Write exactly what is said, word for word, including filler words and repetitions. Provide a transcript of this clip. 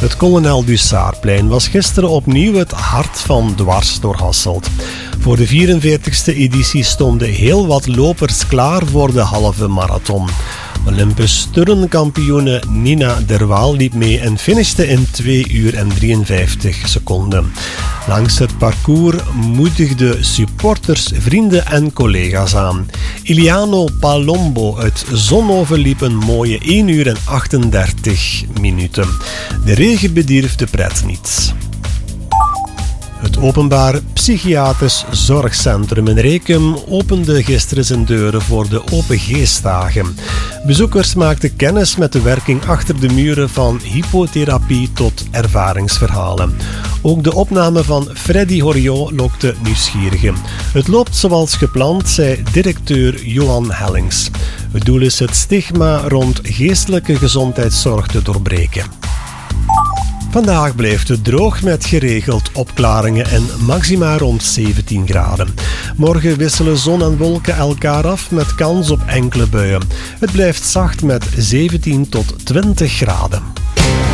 Het Kolonel Dussaarplein was gisteren opnieuw het hart van Dwars door Hasselt. Voor de vierenveertigste editie stonden heel wat lopers klaar voor de halve marathon. Olympisch turnkampioene Nina Derwaal liep mee en finishte in twee uur en drieënvijftig seconden. Langs het parcours moedigden supporters, vrienden en collega's aan. Iliano Palombo uit Zonhoven liep een mooie één uur en achtendertig minuten. De regen bedierf de pret niet. Het Openbaar Psychiatrisch Zorgcentrum in Rekum opende gisteren zijn deuren voor de Open Geestdagen. Bezoekers maakten kennis met de werking achter de muren van hypotherapie tot ervaringsverhalen. Ook de opname van Freddy Horiot lokte nieuwsgierigen. Het loopt zoals gepland, zei directeur Johan Hellings. Het doel is het stigma rond geestelijke gezondheidszorg te doorbreken. Vandaag blijft het droog met geregeld opklaringen en maxima rond zeventien graden. Morgen wisselen zon en wolken elkaar af met kans op enkele buien. Het blijft zacht met zeventien tot twintig graden.